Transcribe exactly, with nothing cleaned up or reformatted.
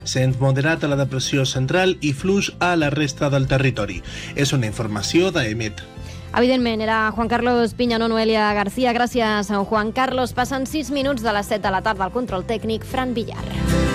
Sent moderat a la depressió central i fluix a la resta del territori. És una informació d'A E M E T. Evidentment, era Juan Carlos Piña, no Noelia García. Gràcies, Juan Carlos. Passen sis minuts de les set de la tarda al control tècnic, Fran Villar.